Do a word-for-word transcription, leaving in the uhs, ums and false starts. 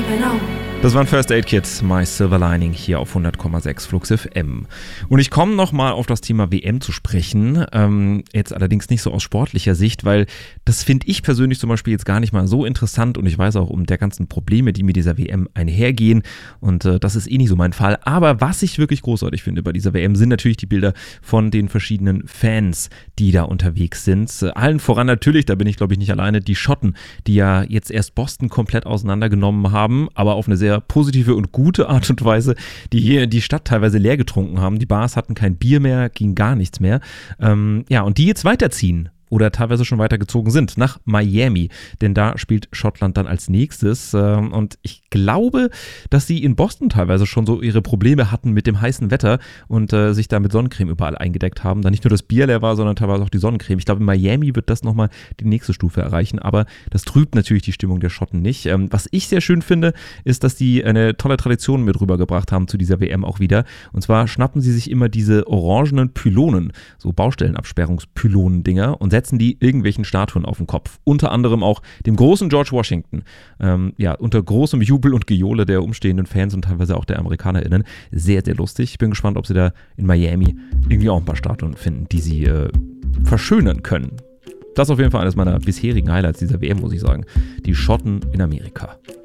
Genau. Das waren First Aid Kit, My Silver Lining hier auf hundert Komma sechs Flux F M. Und ich komme nochmal auf das Thema W M zu sprechen, ähm, jetzt allerdings nicht so aus sportlicher Sicht, weil das finde ich persönlich zum Beispiel jetzt gar nicht mal so interessant und ich weiß auch um der ganzen Probleme, die mit dieser W M einhergehen und äh, das ist eh nicht so mein Fall. Aber was ich wirklich großartig finde bei dieser W M sind natürlich die Bilder von den verschiedenen Fans, die da unterwegs sind. Äh, allen voran natürlich, da bin ich glaube ich nicht alleine, die Schotten, die ja jetzt erst Boston komplett auseinandergenommen haben, aber auf eine sehr positive und gute Art und Weise, die hier die Stadt teilweise leer getrunken haben. Die Bars hatten kein Bier mehr, ging gar nichts mehr. Ähm, ja, und die jetzt weiterziehen oder teilweise schon weitergezogen sind nach Miami, denn da spielt Schottland dann als nächstes und ich glaube, dass sie in Boston teilweise schon so ihre Probleme hatten mit dem heißen Wetter und äh, sich da mit Sonnencreme überall eingedeckt haben, da nicht nur das Bier leer war, sondern teilweise auch die Sonnencreme. Ich glaube, in Miami wird das nochmal die nächste Stufe erreichen, aber das trübt natürlich die Stimmung der Schotten nicht. Ähm, was ich sehr schön finde, ist, dass die eine tolle Tradition mit rübergebracht haben zu dieser W M auch wieder, und zwar schnappen sie sich immer diese orangenen Pylonen, so Baustellenabsperrungspylonen-Dinger und setzen die irgendwelchen Statuen auf den Kopf. Unter anderem auch dem großen George Washington. Ähm, ja, unter großem Jubel und Gejohle der umstehenden Fans und teilweise auch der AmerikanerInnen. Sehr, sehr lustig. Ich bin gespannt, ob sie da in Miami irgendwie auch ein paar Statuen finden, die sie äh, verschönern können. Das ist auf jeden Fall eines meiner bisherigen Highlights dieser W M, muss ich sagen. Die Schotten in Amerika.